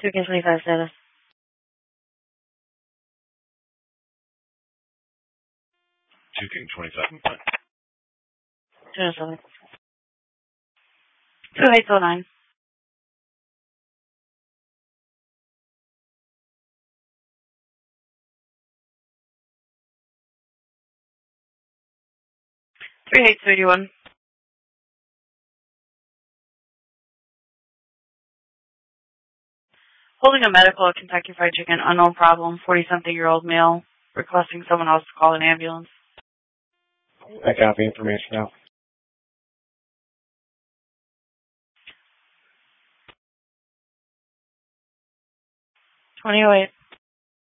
2K25 status. 2K25. 207. 2809. $3,831. Holding a medical at Kentucky Fried Chicken, unknown problem, 40-something-year-old male, requesting someone else to call an ambulance. I copy information now. 2008.